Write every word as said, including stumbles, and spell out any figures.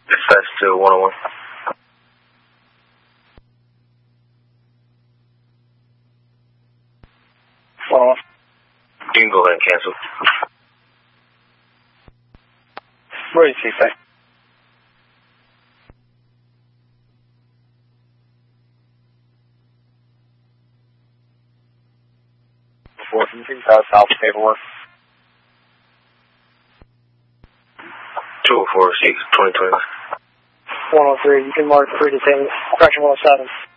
Dispatch to one oh one. Well, you can go ahead and cancel. Emergency, say. Can you please have South paperwork? two oh four, six, twenty twenty. one oh three, you can mark three detained. Correction one oh seven.